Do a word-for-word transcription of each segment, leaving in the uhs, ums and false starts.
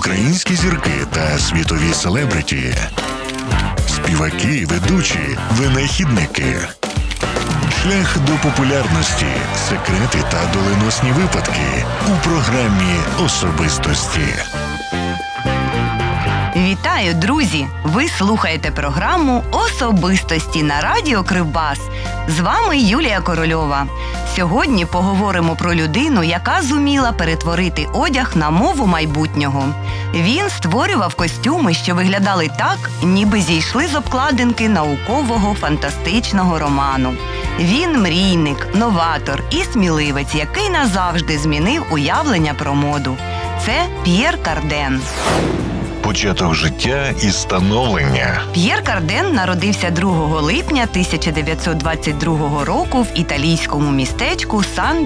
українські зірки та світові селебриті, співаки, ведучі, винахідники. Шлях до популярності, секрети та доленосні випадки у програмі «Особистості». Вітаю, друзі! Ви слухаєте програму «Особистості» на радіо Кривбас. З вами Юлія Корольова. Сьогодні поговоримо про людину, яка зуміла перетворити одяг на мову майбутнього. Він створював костюми, що виглядали так, ніби зійшли з обкладинки наукового фантастичного роману. Він мрійник, новатор і сміливець, який назавжди змінив уявлення про моду. Це П'єр Карден. Початок життя і становлення. П'єр Карден народився другого липня тисяча дев'ятсот двадцять другого року в італійському містечку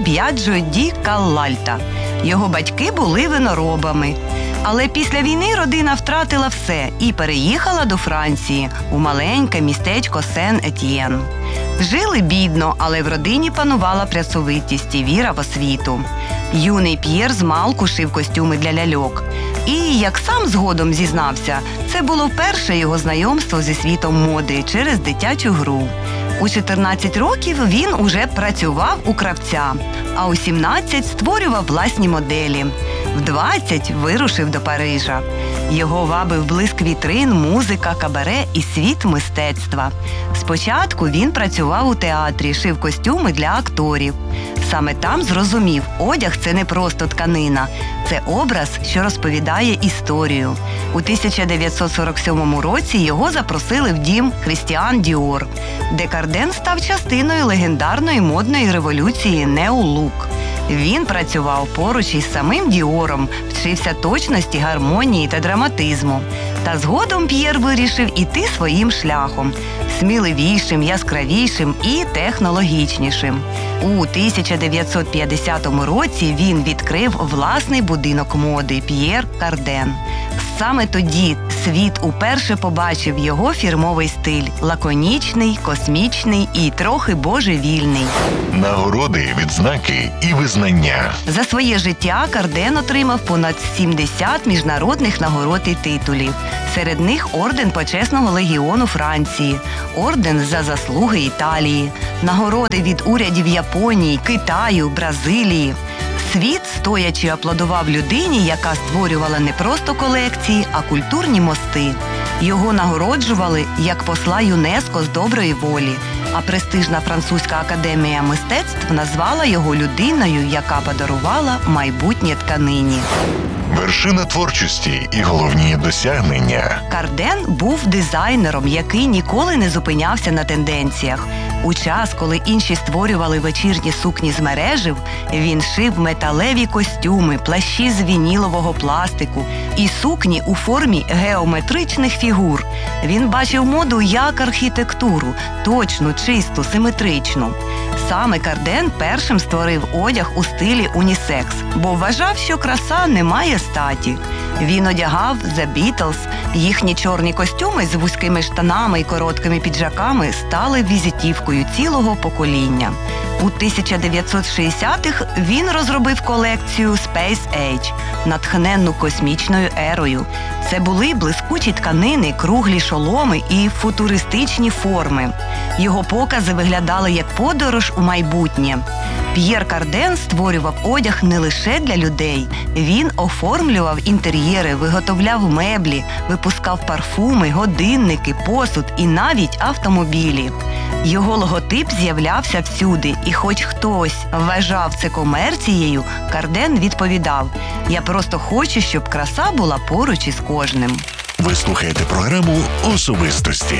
Сан-Б'яджо-ді-Каллальта. Його батьки були виноробами. Але після війни родина втратила все і переїхала до Франції, у маленьке містечко Сен-Етьєн. Жили бідно, але в родині панувала працьовитість і віра в освіту. Юний П'єр змалку шив костюми для ляльок. І, як сам згодом зізнався, це було вперше його знайомство зі світом моди через дитячу гру. У чотирнадцять років він уже працював у кравця, а у сімнадцять створював власні моделі. В двадцять вирушив до Парижа. Його вабив блиск вітрин, музика, кабаре і світ мистецтва. Спочатку він працював у театрі, шив костюми для акторів. Саме там зрозумів, одяг – це не просто тканина. Це образ, що розповідає історію. У тисяча дев'ятсот сорок сьомому році його запросили в дім Крістіан Діор, де Карден став частиною легендарної модної революції «Неу-лук». Він працював поруч із самим Діором, вчився точності, гармонії та драматизму. Та згодом П'єр вирішив іти своїм шляхом – сміливішим, яскравішим і технологічнішим. У тисяча дев'ятсот п'ятдесятому році він відкрив власний будинок моди «П'єр Карден». Саме тоді світ уперше побачив його фірмовий стиль – лаконічний, космічний і трохи божевільний. Нагороди, відзнаки і визнання. За своє життя Карден отримав понад сімдесят міжнародних нагород і титулів. Серед них орден Почесного легіону Франції, орден за заслуги Італії, нагороди від урядів Японії, Китаю, Бразилії. Світ стоячи аплодував людині, яка створювала не просто колекції, а культурні мости. Його нагороджували як посла ЮНЕСКО з доброї волі, а престижна Французька академія мистецтв назвала його людиною, яка подарувала майбутнє тканині. Вершина творчості і головні досягнення. Карден був дизайнером, який ніколи не зупинявся на тенденціях. У час, коли інші створювали вечірні сукні з мережів, він шив металеві костюми, плащі з вінілового пластику і сукні у формі геометричних фігур. Він бачив моду як архітектуру – точну, чисту, симетричну. Саме Карден першим створив одяг у стилі унісекс, бо вважав, що краса не має статі. Він одягав The Beatles, їхні чорні костюми з вузькими штанами і короткими піджаками стали візитівкою цілого покоління. У тисяча дев'ятсот шістдесятих він розробив колекцію Space Age, натхненну космічною ерою. Це були блискучі тканини, круглі шоломи і футуристичні форми. Його покази виглядали як подорож у майбутнє. П'єр Карден створював одяг не лише для людей. Він оформлював інтер'єри, виготовляв меблі, випускав парфуми, годинники, посуд і навіть автомобілі. Його логотип з'являвся всюди, і хоч хтось вважав це комерцією, Карден відповідав: «Я просто хочу, щоб краса була поруч із кожним». Ви слухаєте програму «Особистості».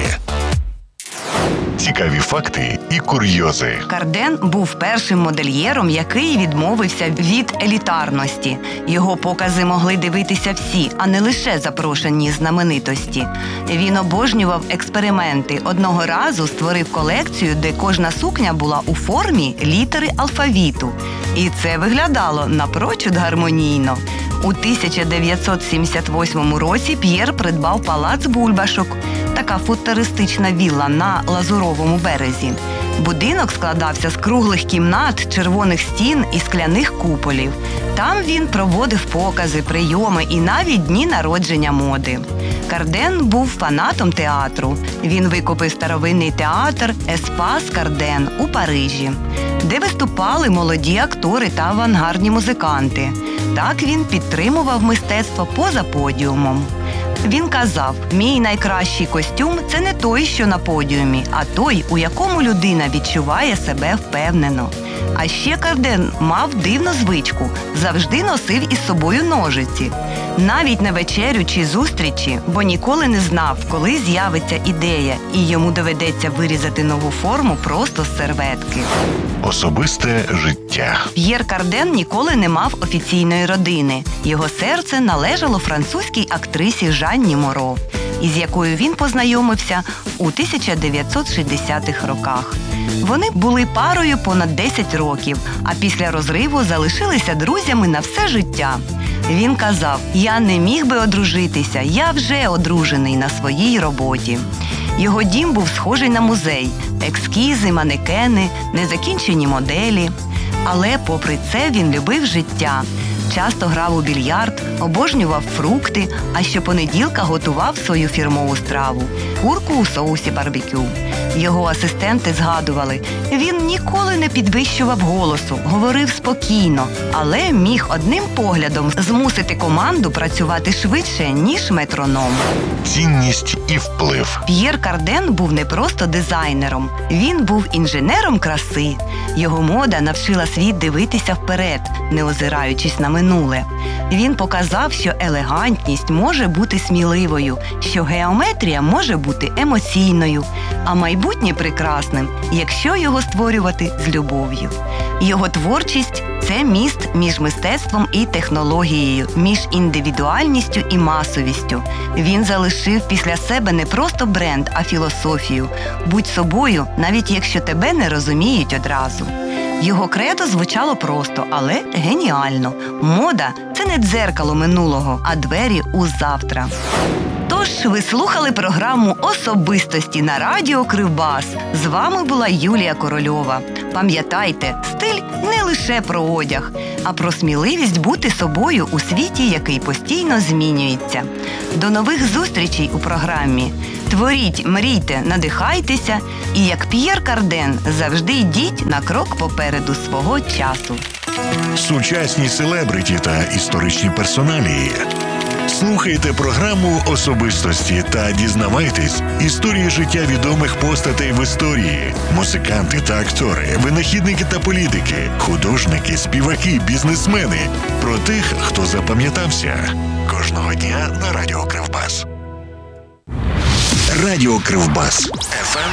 Цікаві факти і курйози. Карден був першим модельєром, який відмовився від елітарності. Його покази могли дивитися всі, а не лише запрошені знаменитості. Він обожнював експерименти. Одного разу створив колекцію, де кожна сукня була у формі літери алфавіту. І це виглядало напрочуд гармонійно. У тисяча дев'ятсот сімдесят восьмому році П'єр придбав палац Бульбашок, така футуристична вілла на Лазуровому березі. Будинок складався з круглих кімнат, червоних стін і скляних куполів. Там він проводив покази, прийоми і навіть дні народження моди. Карден був фанатом театру. Він викупив старовинний театр «Еспас Карден» у Парижі, де виступали молоді актори та авангардні музиканти. Так він підтримував мистецтво поза подіумом. Він казав: «Мій найкращий костюм – це не той, що на подіумі, а той, у якому людина відчуває себе впевнено». А ще Карден мав дивну звичку – завжди носив із собою ножиці. Навіть на вечерю чи зустрічі, бо ніколи не знав, коли з'явиться ідея, і йому доведеться вирізати нову форму просто з серветки. Особисте життя. П'єр Карден ніколи не мав офіційної родини. Його серце належало французькій актрисі Жанні Моро, із якою він познайомився у тисяча дев'ятсот шістдесятих роках. Вони були парою понад десять років, а після розриву залишилися друзями на все життя. Він казав: «Я не міг би одружитися, я вже одружений на своїй роботі». Його дім був схожий на музей – ескізи, манекени, незакінчені моделі. Але попри це він любив життя. Часто грав у більярд, обожнював фрукти, а щопонеділка готував свою фірмову страву – курку у соусі барбекю. Його асистенти згадували, він ніколи не підвищував голосу, говорив спокійно, але міг одним поглядом змусити команду працювати швидше, ніж метроном. Цінність і вплив. П'єр Карден був не просто дизайнером, він був інженером краси. Його мода навчила світ дивитися вперед, не озираючись на минуле. Він показав, що елегантність може бути сміливою, що геометрія може бути емоційною, а майбутнє прекрасним, якщо його створювати з любов'ю. Його творчість – це міст між мистецтвом і технологією, між індивідуальністю і масовістю. Він залишив після себе не просто бренд, а філософію. Будь собою, навіть якщо тебе не розуміють одразу. Його кредо звучало просто, але геніально. Мода – це не дзеркало минулого, а двері у завтра. Тож, ви слухали програму «Особистості» на радіо Кривбас. З вами була Юлія Корольова. Пам'ятайте, стиль не лише про одяг, а про сміливість бути собою у світі, який постійно змінюється. До нових зустрічей у програмі. Творіть, мрійте, надихайтеся і, як П'єр Карден, завжди йдіть на крок попереду свого часу. Сучасні селебриті та історичні персоналії. Слухайте програму «Особистості» та дізнавайтесь історії життя відомих постатей в історії. Музиканти та актори, винахідники та політики, художники, співаки, бізнесмени. Про тих, хто запам'ятався. Кожного дня на Радіо Кривбас. Радіо Кривбас. еф ем